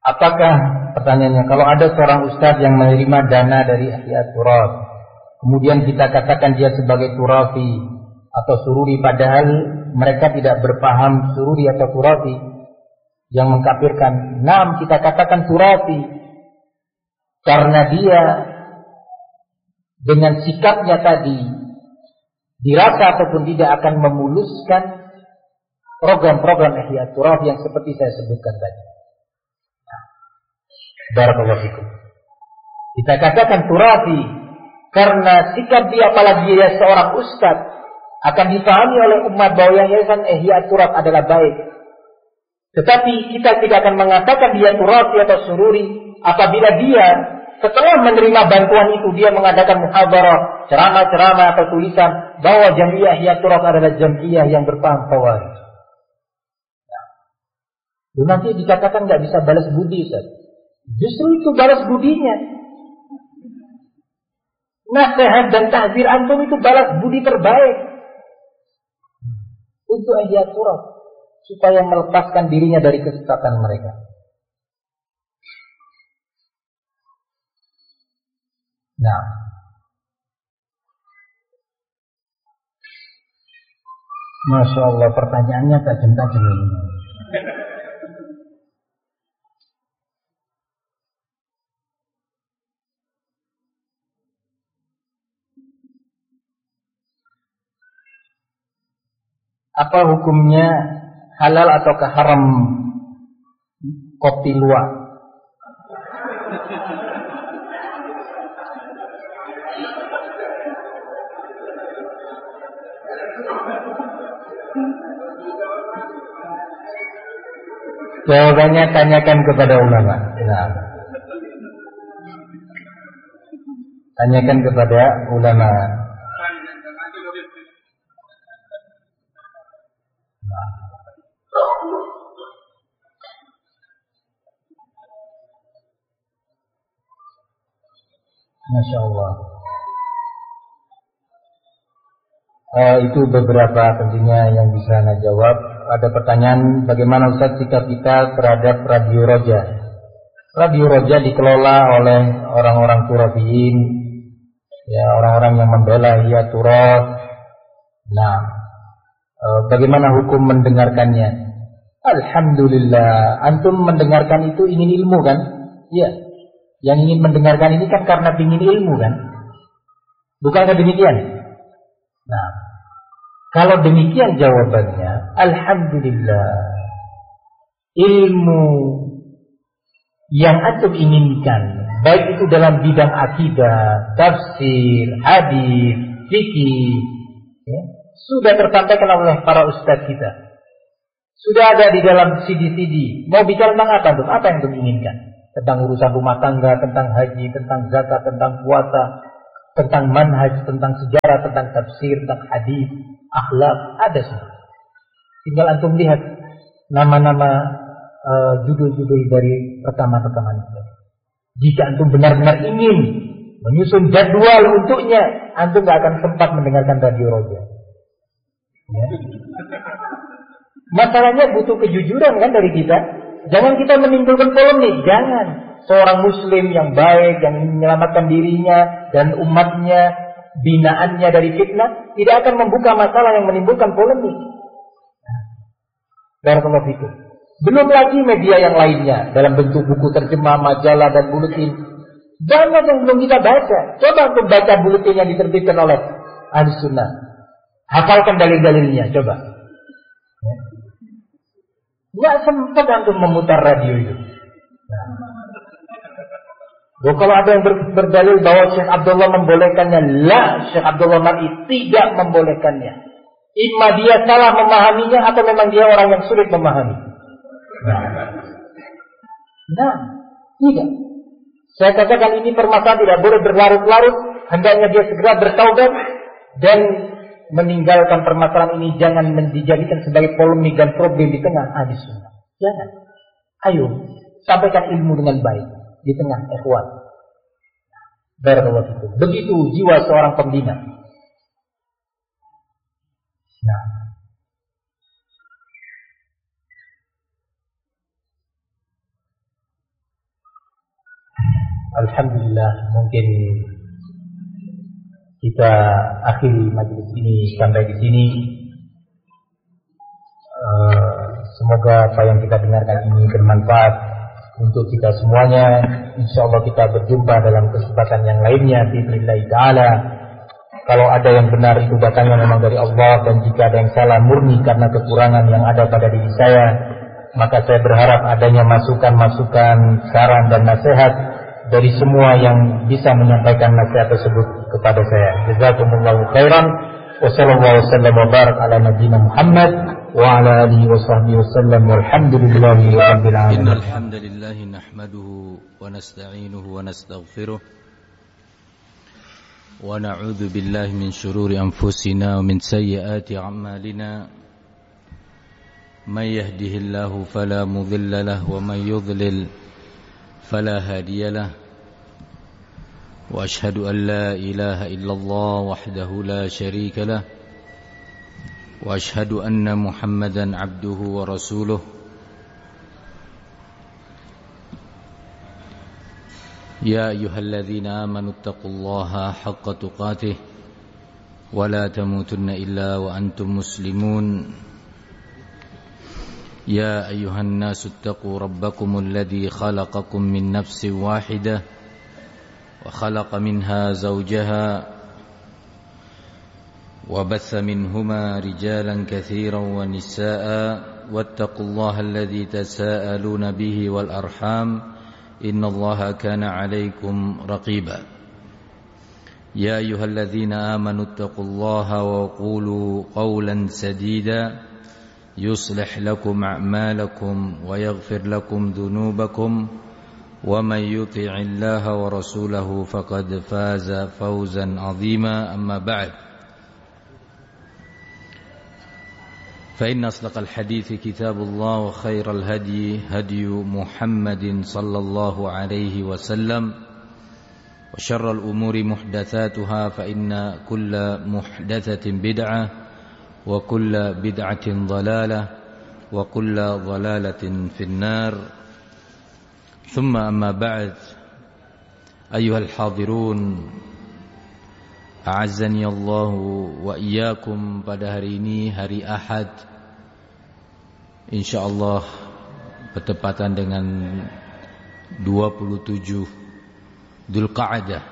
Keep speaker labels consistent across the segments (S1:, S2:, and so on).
S1: Apakah, pertanyaannya, kalau ada seorang ustadz yang menerima dana dari Ihya Turaf, kemudian kita katakan dia sebagai turafi atau sururi, padahal mereka tidak berpaham sururi atau turafi, yang mengkafirkan. Naam, kita katakan turafi karena dia dengan sikapnya tadi dirasa ataupun tidak akan memuluskan program-program Ihya Turaf yang seperti saya sebutkan tadi. Barakallahu fikum. Kita katakan turafi karena sikap dia, apalagi dia seorang ustadz, akan dipahami oleh umat bahwa yang yayasan Ihya Turaf adalah baik. Tetapi kita tidak akan mengatakan dia turafi atau sururi apabila dia setelah menerima bantuan itu dia mengadakan muhadarah, ceramah-ceramah atau tulisan bahwa Jamiah Ihya Turaf adalah jamiah yang berpaham khawarij. Nanti dikatakan nggak bisa balas budi, Ustaz. Justru itu balas budinya. Nasihat dan tahzir antum itu balas budi terbaik untuk Ihya Turaf supaya melepaskan dirinya dari kesesatan mereka. Nah, Masya Allah, pertanyaannya tajam-tajam ini. Apa hukumnya, halal ataukah haram kopi luwak? Jawabannya tanyakan kepada ulama. Nah, tanyakan kepada ulama. Masya Allah. Itu beberapa tentunya yang bisa Anda jawab. Ada pertanyaan, bagaimana Ustaz sikap kita terhadap Radio Roja? Radio Roja dikelola oleh orang-orang Turafiyin, ya, orang-orang yang membela Ihya Turaf. Nah, bagaimana hukum mendengarkannya? Alhamdulillah, antum mendengarkan itu ingin ilmu kan? Iya. Yang ingin mendengarkan ini kan karena ingin ilmu kan? Bukankah demikian? Nah, kalau demikian jawabannya, alhamdulillah, ilmu yang antum inginkan, baik itu dalam bidang akidah, tafsir, hadis, fikih, ya, sudah tersampaikan oleh para ustaz kita. Sudah ada di dalam CD-CD. Mau bicara tentang apa antum? Apa yang antum inginkan? Tentang urusan rumah tangga, tentang haji, tentang zakat, tentang puasa, tentang manhaj, tentang sejarah, tentang tafsir, tentang hadis, akhlak, ada semua. Tinggal antum lihat nama-nama judul-judul dari rekaman-rekaman itu. Jika antum benar-benar ingin menyusun jadwal untuknya, antum gak akan sempat mendengarkan Radio Roja. Ya. Masalahnya butuh kejujuran kan dari kita. Jangan kita menimbulkan polemik, jangan. Seorang muslim yang baik, yang menyelamatkan dirinya dan umatnya, binaannya dari fitnah, tidak akan membuka masalah yang menimbulkan polemik. Barakallahu fikum. Belum lagi media yang lainnya, dalam bentuk buku terjemah, majalah dan buletin. Banyak yang belum kita baca. Coba untuk baca buletin yang diterbitkan oleh Ahli Sunnah. Hafalkan dalil-dalilnya, coba. Nggak sempat untuk memutar radio itu. Kalau ada yang berdalil bahwa Syekh Abdullah membolehkannya, Syekh Abdullah Mar'i tidak membolehkannya. Imma dia salah memahaminya atau memang dia orang yang sulit memahami. Nah, tidak. Saya katakan ini permasalahan tidak boleh berlarut-larut. Hendaknya dia segera bertaubat dan meninggalkan permasalahan ini. Jangan dijadikan sebagai polemik dan problem di tengah ahli sunnah. Jangan. Ayo, sampaikan ilmu dengan baik di tengah ikhwan. Barakallahu fikum. Begitu jiwa seorang pembina. Nah, Alhamdulillah, mungkin kita akhiri majelis ini sampai di sini. Semoga apa yang kita dengarkan ini bermanfaat untuk kita semuanya. Insyaallah kita berjumpa dalam kesempatan yang lainnya bi'idznillah taala. Kalau ada yang benar itu datangnya memang dari Allah, dan jika ada yang salah murni karena kekurangan yang ada pada diri saya, maka saya berharap adanya masukan-masukan, saran dan nasihat dari semua yang bisa menyampaikan nasihat tersebut kepada saya. Jazakumullahu khairan. Wassallallahu wasallam wa barak ala nabiyyina Muhammad wa ala alihi wa sahbihi wasallam walhamdulillahi rabbil alamin.
S2: Innal hamdalillah nahmaduhu wa nasta'inuhu wa nastaghfiruh wa na'udzu billahi min shururi anfusina wa min sayyiati a'malina. May yahdihillahu fala mudilla lahu wa may yudlil fala hadiya lahu. وأشهد أن لا إله إلا الله وحده لا شريك له وأشهد أن محمدا عبده ورسوله يا أيها الذين آمنوا اتقوا الله حق تقاته ولا تموتن إلا وأنتم مسلمون يا أيها الناس اتقوا ربكم الذي خلقكم من نفس واحدة وخلق منها زوجها وبث منهما رجالا كثيرا ونساء واتقوا الله الذي تساءلون به والأرحام إن الله كان عليكم رقيبا يا أيها الذين آمنوا اتقوا الله وقولوا قولا سديدا يصلح لكم أعمالكم ويغفر لكم ذنوبكم ومن يطع الله ورسوله فقد فاز فوزا عظيما أما بعد فإن أصدق الحديث كتاب الله وخير الهدي هدي محمد صلى الله عليه وسلم وشر الأمور محدثاتها فإن كل محدثة بدعة وكل بدعة ضلالة وكل ضلالة في النار. ثم أما بعد أيها الحاضرون أعزني الله وإياكم. Pada hari ini hari Ahad, insyaallah bertepatan dengan 27 Dzulqa'dah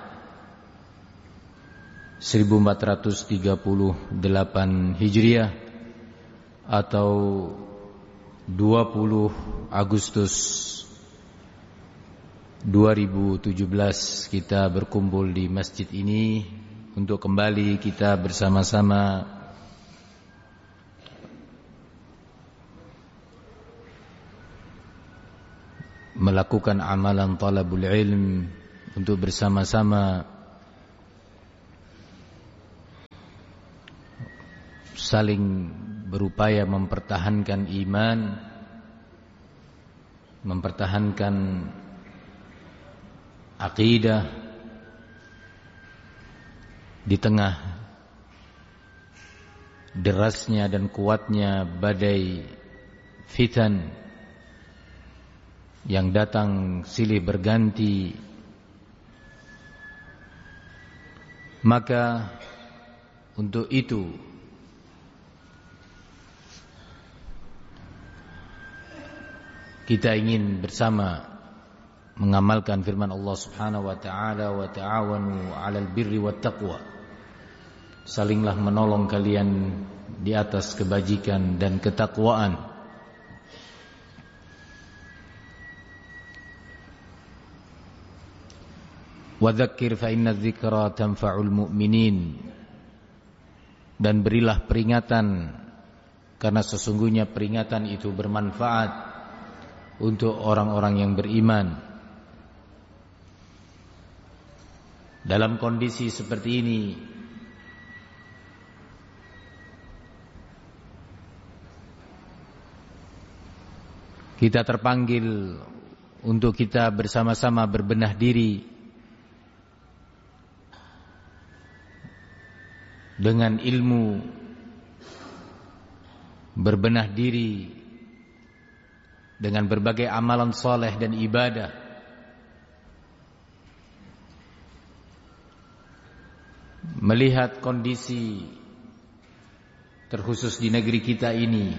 S2: 1438 Hijriah atau 20 Agustus 2017 kita berkumpul di masjid ini untuk kembali kita bersama-sama melakukan amalan talabul ilm, untuk bersama-sama saling berupaya mempertahankan iman, mempertahankan aqidah di tengah derasnya dan kuatnya badai fitan yang datang silih berganti. Maka untuk itu kita ingin bersama mengamalkan firman Allah Subhanahu wa taala, wa ta'awanu 'alal birri wat taqwa. Salinglah menolong kalian di atas kebajikan dan ketakwaan. Wa dzakir fa inna dzikra tanfa'ul mu'minin. Dan berilah peringatan, karena sesungguhnya peringatan itu bermanfaat untuk orang-orang yang beriman. Dalam kondisi seperti ini, kita terpanggil untuk kita bersama-sama berbenah diri dengan ilmu, berbenah diri dengan berbagai amalan saleh dan ibadah, melihat kondisi terkhusus di negeri kita ini,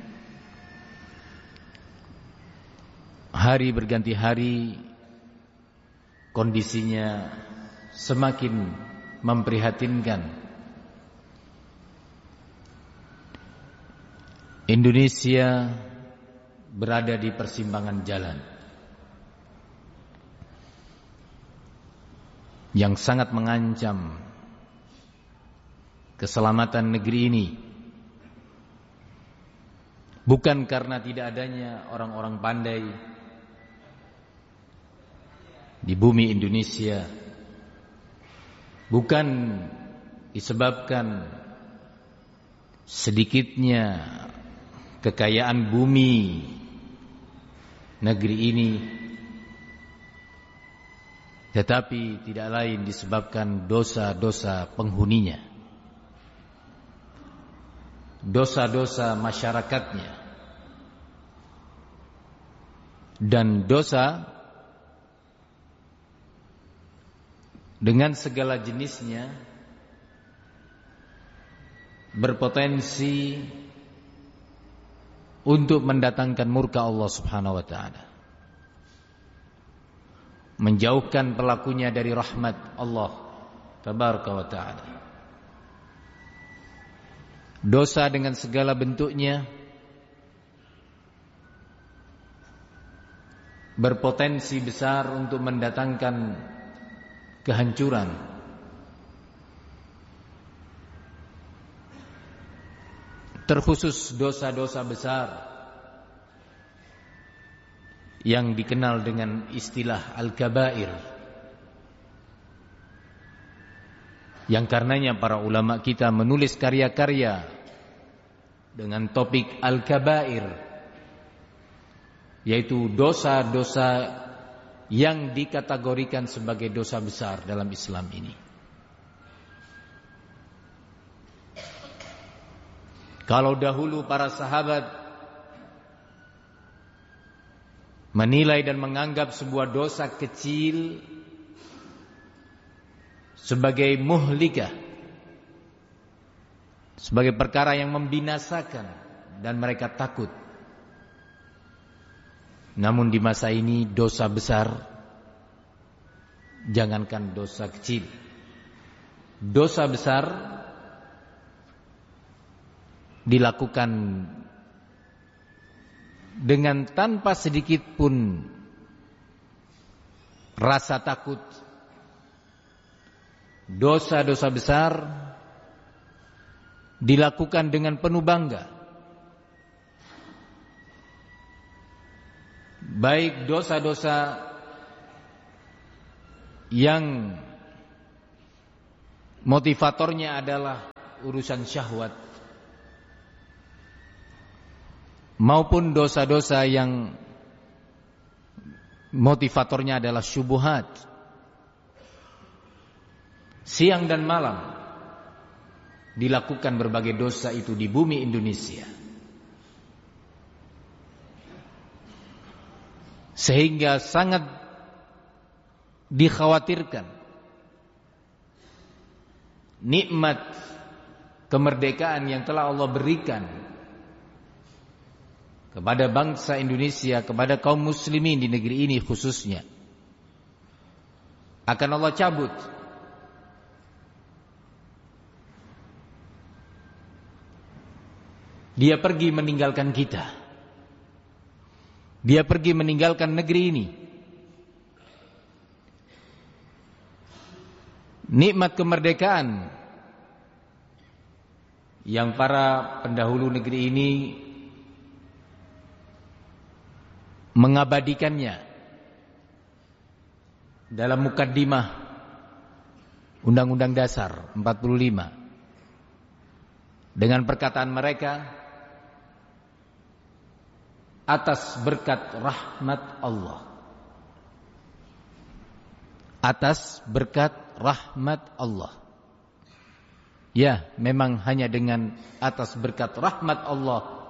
S2: hari berganti hari kondisinya semakin memprihatinkan. Indonesia berada di persimpangan jalan yang sangat mengancam keselamatan negeri ini. Bukan karena tidak adanya orang-orang pandai di bumi Indonesia, bukan disebabkan sedikitnya kekayaan bumi negeri ini, tetapi tidak lain disebabkan dosa-dosa penghuninya, dosa-dosa masyarakatnya, dan dosa dengan segala jenisnya berpotensi untuk mendatangkan murka Allah Subhanahu wa ta'ala, menjauhkan pelakunya dari rahmat Allah Tabaraka wa ta'ala. Dosa dengan segala bentuknya berpotensi besar untuk mendatangkan kehancuran, terkhusus dosa-dosa besar yang dikenal dengan istilah al-kabair, yang karenanya para ulama kita menulis karya-karya dengan topik al-kabair, yaitu dosa-dosa yang dikategorikan sebagai dosa besar dalam Islam ini. Kalau dahulu para sahabat menilai dan menganggap sebuah dosa kecil sebagai muhlikah, sebagai perkara yang membinasakan, dan mereka takut. Namun di masa ini dosa besar, jangankan dosa kecil, dosa besar dilakukan dengan tanpa sedikit pun rasa takut. Dosa-dosa besar dilakukan dengan penuh bangga. Baik dosa-dosa yang motivatornya adalah urusan syahwat, maupun dosa-dosa yang motivatornya adalah syubhat. Siang dan malam dilakukan berbagai dosa itu di bumi Indonesia, sehingga sangat dikhawatirkan nikmat kemerdekaan yang telah Allah berikan kepada bangsa Indonesia, kepada kaum muslimin di negeri ini khususnya, akan Allah cabut. Dia pergi meninggalkan kita. Dia pergi meninggalkan negeri ini. Nikmat kemerdekaan yang para pendahulu negeri ini mengabadikannya dalam mukaddimah Undang-Undang Dasar 45 dengan perkataan mereka, atas berkat rahmat Allah. Atas berkat rahmat Allah. Ya, memang hanya dengan atas berkat rahmat Allah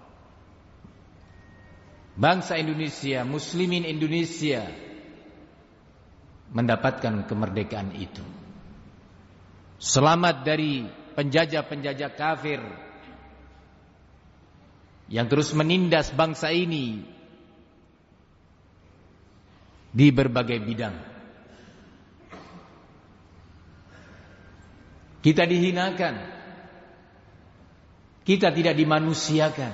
S2: bangsa Indonesia, muslimin Indonesia mendapatkan kemerdekaan itu. selamat dari penjajah-penjajah kafir yang terus menindas bangsa ini di berbagai bidang. Kita dihinakan, kita tidak dimanusiakan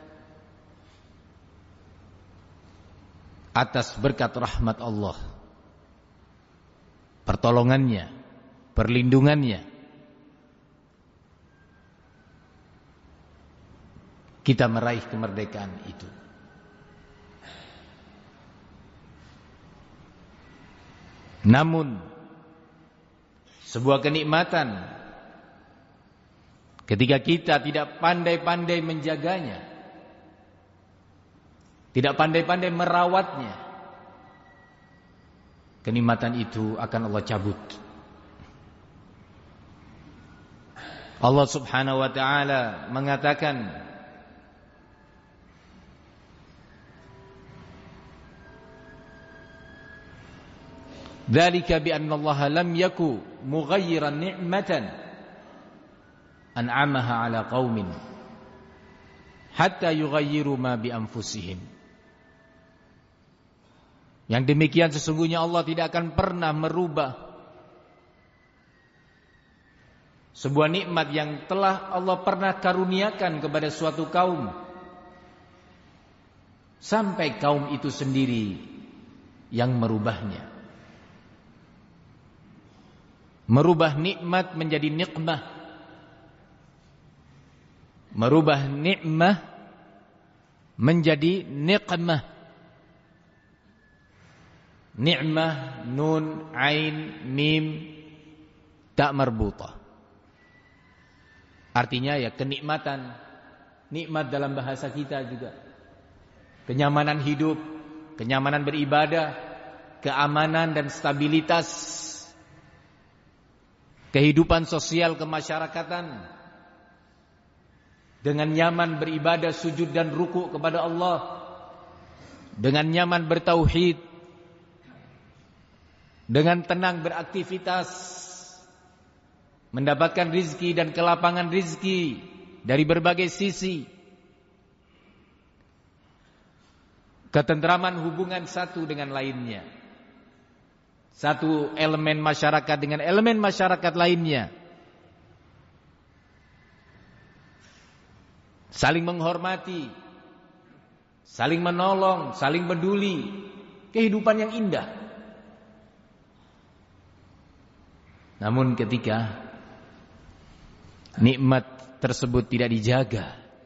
S2: atas berkat rahmat Allah, pertolongannya, perlindungannya. Kita meraih kemerdekaan itu. Namun sebuah kenikmatan ketika kita tidak pandai-pandai menjaganya, tidak pandai-pandai merawatnya, kenikmatan itu akan Allah cabut. Allah Subhanahu wa ta'ala mengatakan, dzalika bi anna Allah lam yaku mughayyiran ni'matan an'amaha 'ala qaumin hatta yughayyiru ma bi anfusihim. Yang demikian sesungguhnya Allah tidak akan pernah merubah sebuah nikmat yang telah Allah pernah karuniakan kepada suatu kaum sampai kaum itu sendiri yang merubahnya. Merubah nikmat menjadi nikmah, merubah nikmah menjadi nikmah. Nikmah nun ain mim tak marbutah. Artinya ya kenikmatan, nikmat dalam bahasa kita juga. Kenyamanan hidup, kenyamanan beribadah, keamanan dan stabilitas kehidupan sosial kemasyarakatan, dengan nyaman beribadah, sujud dan ruku kepada Allah, dengan nyaman bertauhid, dengan tenang beraktivitas, mendapatkan rizki dan kelapangan rizki dari berbagai sisi, ketentraman hubungan satu dengan lainnya, satu elemen masyarakat dengan elemen masyarakat lainnya, saling menghormati, saling menolong, saling peduli, kehidupan yang indah. Namun ketika nikmat tersebut tidak dijaga,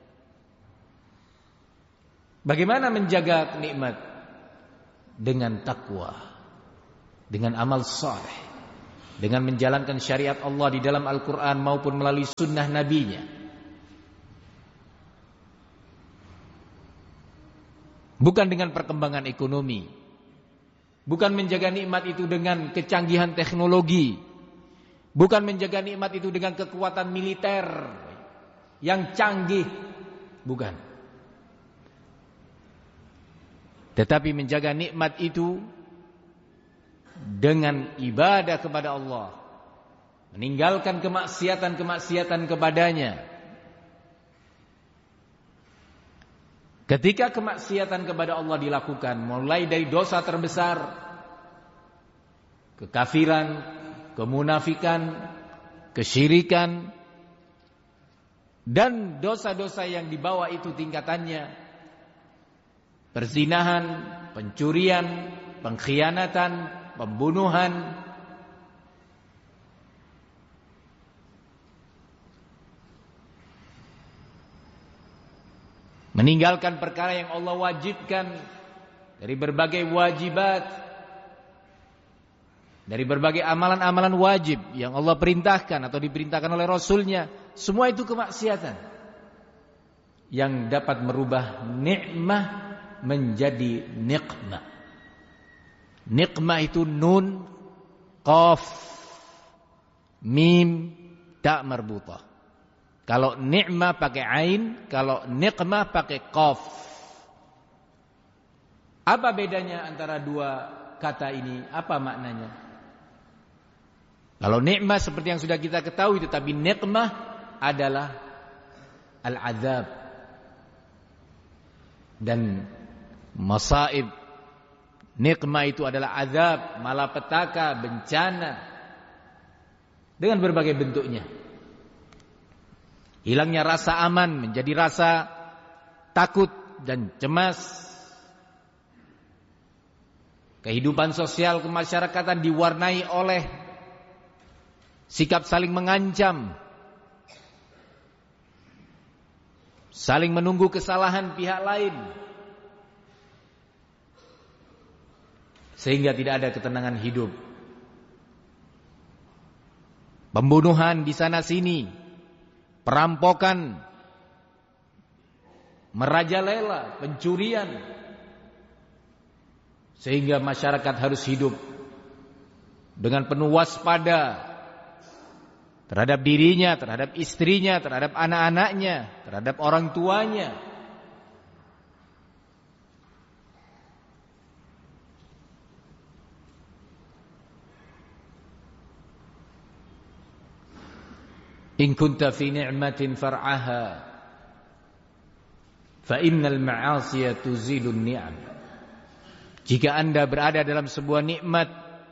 S2: bagaimana menjaga nikmat? Dengan takwa, dengan amal saleh, dengan menjalankan syariat Allah di dalam Al-Quran maupun melalui sunnah Nabi-Nya. Bukan dengan perkembangan ekonomi, bukan menjaga nikmat itu dengan kecanggihan teknologi, bukan menjaga nikmat itu dengan kekuatan militer yang canggih, bukan. Tetapi menjaga nikmat itu dengan ibadah kepada Allah, meninggalkan kemaksiatan-kemaksiatan kepadanya. Ketika kemaksiatan kepada Allah dilakukan, mulai dari dosa terbesar, kekafiran, kemunafikan, kesyirikan, dan dosa-dosa yang di bawah itu tingkatannya, perzinahan, pencurian, pengkhianatan, pembunuhan, meninggalkan perkara yang Allah wajibkan dari berbagai wajibat, dari berbagai amalan-amalan wajib yang Allah perintahkan atau diperintahkan oleh Rasulnya. Semua itu kemaksiatan yang dapat merubah nikmah menjadi nikmah. Nikmah itu nun, qaf, mim, tak marbutah. Kalau nikmah pakai ain, kalau nikmah pakai qaf. Apa bedanya antara dua kata ini? Apa maknanya? Kalau nikmah seperti yang sudah kita ketahui, tetapi nikmah adalah al-azab dan masaib. Nikmah itu adalah azab, malapetaka, bencana dengan berbagai bentuknya. Hilangnya rasa aman menjadi rasa takut dan cemas. Kehidupan sosial kemasyarakatan diwarnai oleh sikap saling mengancam, saling menunggu kesalahan pihak lain, sehingga tidak ada ketenangan hidup. Pembunuhan di sana sini, perampokan, merajalela, pencurian, sehingga masyarakat harus hidup dengan penuh waspada terhadap dirinya, terhadap istrinya, terhadap anak-anaknya, terhadap orang tuanya. In kunta fi ni'matin far'aha fa innal ma'asiya tuzilun ni'am. Jika Anda berada dalam sebuah nikmat,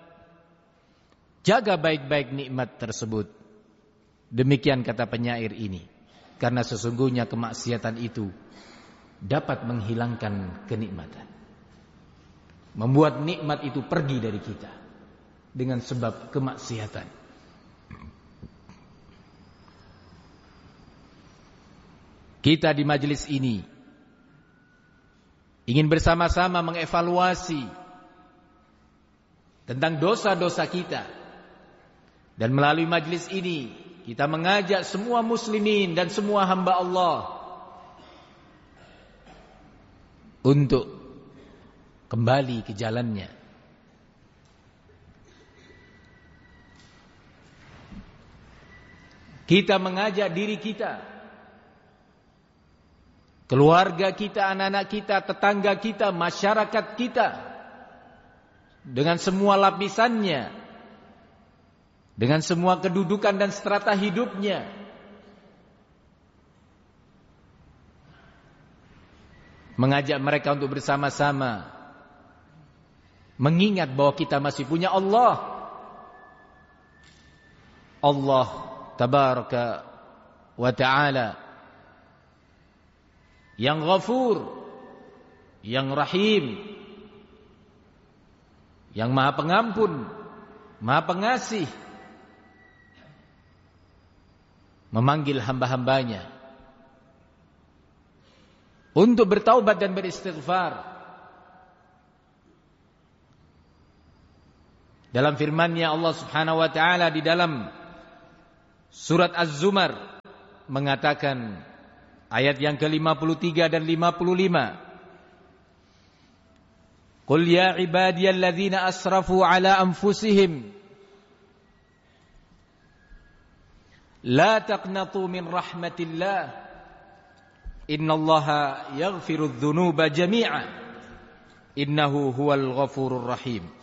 S2: jaga baik-baik nikmat tersebut. Demikian kata penyair ini, karena sesungguhnya kemaksiatan itu dapat menghilangkan kenikmatan, membuat nikmat itu pergi dari kita dengan sebab kemaksiatan. Kita di majelis ini ingin bersama-sama mengevaluasi tentang dosa-dosa kita, dan melalui majelis ini kita mengajak semua muslimin dan semua hamba Allah untuk kembali ke jalannya. Kita mengajak diri kita, keluarga kita, anak-anak kita, tetangga kita, masyarakat kita, dengan semua lapisannya, dengan semua kedudukan dan strata hidupnya, mengajak mereka untuk bersama-sama mengingat bahwa kita masih punya Allah. Allah tabaraka wa ta'ala yang Ghafur, yang Rahim, yang Maha Pengampun, Maha Pengasih, memanggil hamba-hambanya untuk bertaubat dan beristighfar. Dalam firman-Nya Allah Subhanahu wa taala di dalam surat Az-Zumar mengatakan, ayat yang ke-53 dan 55, Qul ya ibadiyalladzina asrafu ala anfusihim la taqnatu min rahmatillah innallaha yaghfirudz dzunuba jami'a innahu huwal ghafurur rahim.